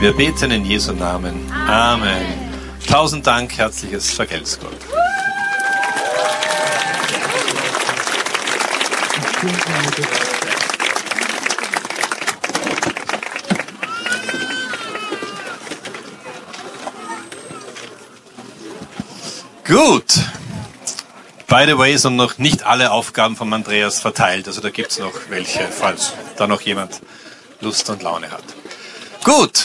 Wir beten in Jesu Namen. Amen. 1000 Dank, herzliches Vergelt's Gott. Gut. By the way, sind noch nicht alle Aufgaben von Andreas verteilt. Also da gibt es noch welche, falls da noch jemand Lust und Laune hat. Gut.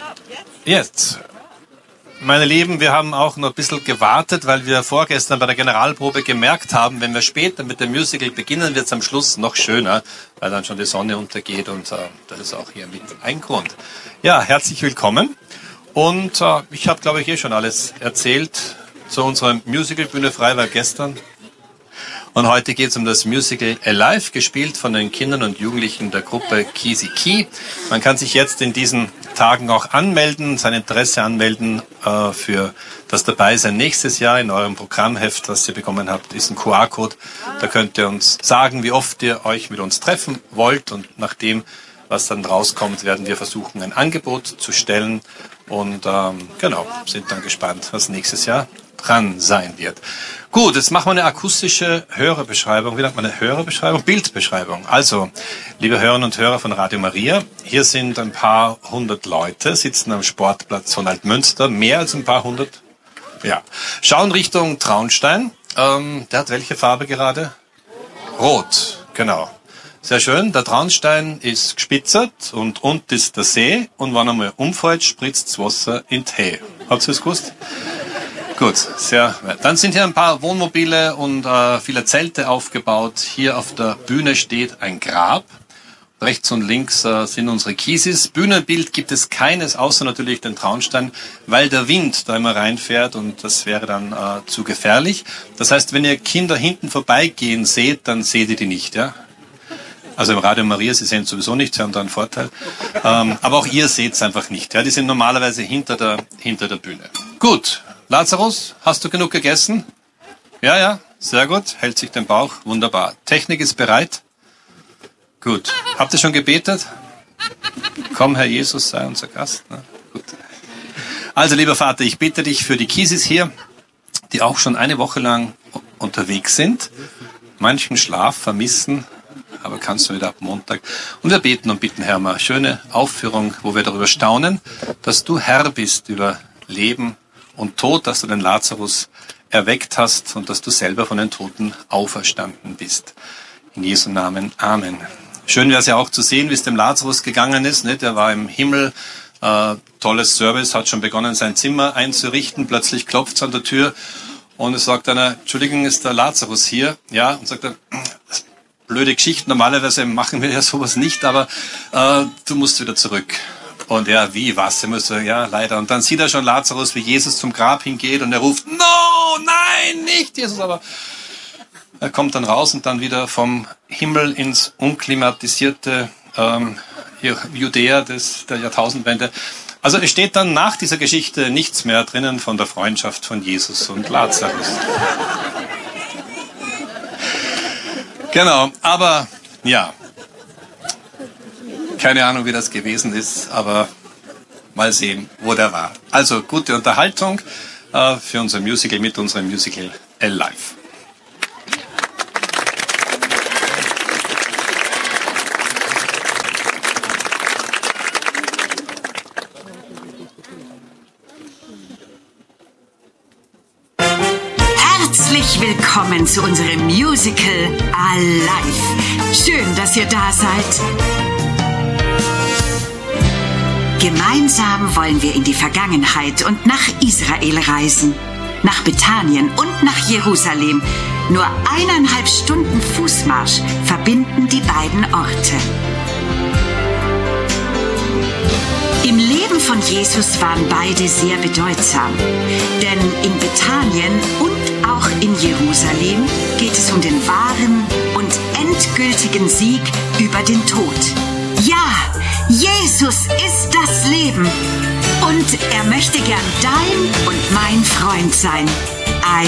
Jetzt. Meine Lieben, wir haben auch noch ein bisschen gewartet, weil wir vorgestern bei der Generalprobe gemerkt haben, wenn wir später mit dem Musical beginnen, wird es am Schluss noch schöner, weil dann schon die Sonne untergeht und das ist auch hier mit ein Grund. Ja, herzlich willkommen. Und ich habe, glaube ich, schon alles erzählt zu unserer Musical Bühne frei war gestern. Und heute geht es um das Musical Alive, gespielt von den Kindern und Jugendlichen der Gruppe Kisi Ki. Man kann sich jetzt in diesen Tagen auch anmelden, sein Interesse anmelden für das Dabeisein nächstes Jahr. In eurem Programmheft, das ihr bekommen habt, ist ein QR-Code. Da könnt ihr uns sagen, wie oft ihr euch mit uns treffen wollt. Und nach dem, was dann rauskommt, werden wir versuchen, ein Angebot zu stellen. Und genau, sind dann gespannt, was nächstes Jahr dran sein wird. Gut, jetzt machen wir eine akustische Hörerbeschreibung. Wie nennt man eine Hörerbeschreibung? Bildbeschreibung. Also, liebe Hörerinnen und Hörer von Radio Maria, hier sind ein paar hundert Leute, sitzen am Sportplatz von Altmünster, mehr als ein paar hundert. Ja, schauen Richtung Traunstein. Der hat welche Farbe gerade? Rot, genau. Sehr schön. Der Traunstein ist gespitzert und unten ist der See. Und wenn er mal umfällt, spritzt das Wasser in den Tee. Habt ihr das gewusst? Gut, sehr. Dann sind hier ein paar Wohnmobile und viele Zelte aufgebaut. Hier auf der Bühne steht ein Grab. Rechts und links sind unsere Kisis. Bühnenbild gibt es keines, außer natürlich den Traunstein, weil der Wind da immer reinfährt und das wäre dann zu gefährlich. Das heißt, wenn ihr Kinder hinten vorbeigehen seht, dann seht ihr die nicht, ja? Also im Radio Maria, Sie sehen es sowieso nicht, Sie haben da einen Vorteil. Aber auch ihr seht es einfach nicht. Ja? Die sind normalerweise hinter der Bühne. Gut, Lazarus, hast du genug gegessen? Ja, sehr gut. Hält sich den Bauch, wunderbar. Technik ist bereit? Gut. Habt ihr schon gebetet? Komm, Herr Jesus, sei unser Gast. Na, gut. Also, lieber Vater, ich bitte dich für die Kisis hier, die auch schon eine Woche lang unterwegs sind, manchen Schlaf vermissen, aber kannst du wieder ab Montag. Und wir beten und bitten, Herr, mal schöne Aufführung, wo wir darüber staunen, dass du Herr bist über Leben und Tod, dass du den Lazarus erweckt hast und dass du selber von den Toten auferstanden bist. In Jesu Namen. Amen. Schön wäre es ja auch zu sehen, wie es dem Lazarus gegangen ist. Nicht? Er war im Himmel, tolles Service, hat schon begonnen, sein Zimmer einzurichten. Plötzlich klopft es an der Tür und es sagt einer, Entschuldigung, ist der Lazarus hier? Ja, und sagt er, blöde Geschichte, normalerweise machen wir ja sowas nicht, aber du musst wieder zurück. Und ja, wie, was? Er muss, ja, leider. Und dann sieht er schon Lazarus, wie Jesus zum Grab hingeht und er ruft, no, nein, nicht Jesus, aber er kommt dann raus und dann wieder vom Himmel ins unklimatisierte Judäa der Jahrtausendwende. Also es steht dann nach dieser Geschichte nichts mehr drinnen von der Freundschaft von Jesus und Lazarus. Genau, aber ja, keine Ahnung, wie das gewesen ist, aber mal sehen, wo der war. Also gute Unterhaltung für unser Musical mit unserem Musical Alive. Herzlich willkommen zu unserem Musical Alive. Schön, dass ihr da seid. Gemeinsam wollen wir in die Vergangenheit und nach Israel reisen, nach Bethanien und nach Jerusalem. Nur 1,5 Stunden Fußmarsch verbinden die beiden Orte. Im Leben von Jesus waren beide sehr bedeutsam, denn in Bethanien und auch in Jerusalem geht es um den wahren und endgültigen Sieg über den Tod. Ja, Jesus ist das Leben und er möchte gern dein und mein Freund sein.